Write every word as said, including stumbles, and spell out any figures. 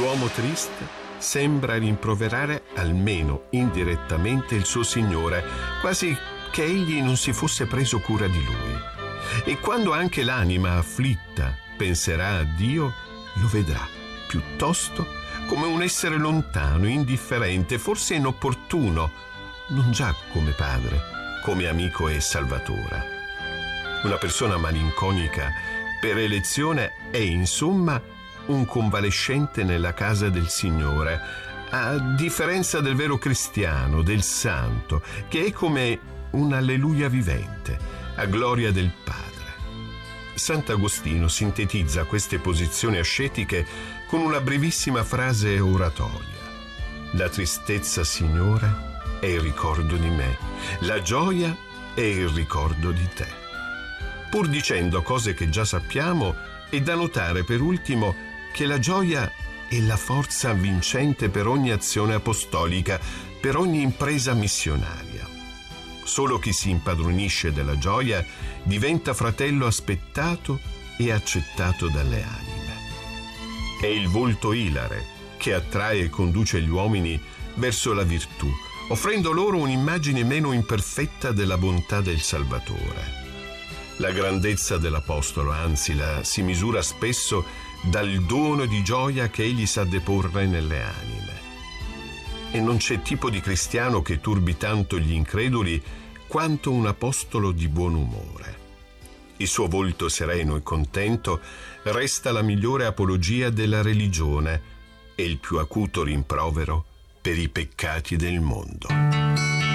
L'uomo triste sembra rimproverare almeno indirettamente il suo Signore, quasi che egli non si fosse preso cura di lui. E quando anche l'anima afflitta penserà a Dio, lo vedrà piuttosto come un essere lontano, indifferente, forse inopportuno, non già come padre, come amico e salvatore. Una persona malinconica per elezione è insomma un convalescente nella casa del Signore, a differenza del vero cristiano, del santo, che è come un alleluia vivente, a gloria del Padre. Sant'Agostino sintetizza queste posizioni ascetiche con una brevissima frase oratoria. La tristezza, Signore, è il ricordo di me, la gioia è il ricordo di te. Pur dicendo cose che già sappiamo, è da notare per ultimo che la gioia è la forza vincente per ogni azione apostolica, per ogni impresa missionaria. Solo chi si impadronisce della gioia diventa fratello aspettato e accettato dalle anime. È il volto ilare che attrae e conduce gli uomini verso la virtù, offrendo loro un'immagine meno imperfetta della bontà del Salvatore. La grandezza dell'Apostolo, anzi, la si misura spesso dal dono di gioia che egli sa deporre nelle anime. E non c'è tipo di cristiano che turbi tanto gli increduli quanto un apostolo di buon umore. Il suo volto sereno e contento resta la migliore apologia della religione e il più acuto rimprovero per i peccati del mondo.